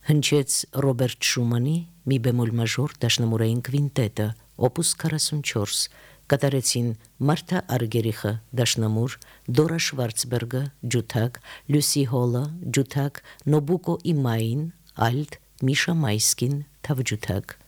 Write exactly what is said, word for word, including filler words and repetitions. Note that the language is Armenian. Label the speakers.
Speaker 1: Հնչեց Ռոբերտ Շումանի մի բեմոլ մաժոր դաշնամուրային կվինտետը, օպուս քառասունչորս, կատարեցին Մարթա Արգերիխը, դաշնամուր, Դորա Շվարցբերգը, ջութակ, Լյուսի Հոլը, ջութակ, Նոբուկո Իմային, ալտ, Միշա Մայսկին, թավջութակ։